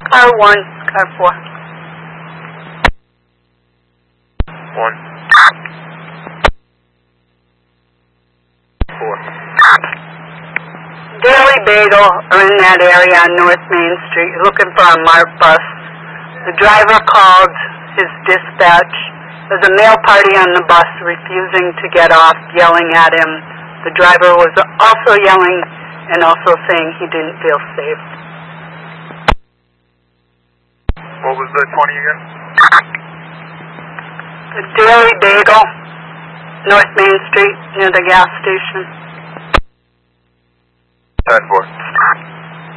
Car 1, car 4. 1. 4. Daily Bagel are in that area on North Main Street looking for a MART bus. The driver called his dispatch. There's a male party on the bus refusing to get off, yelling at him. The driver was also yelling and also saying he didn't feel safe. What was the 20 again? The Daily Bagel, North Main Street, near the gas station. 10-4.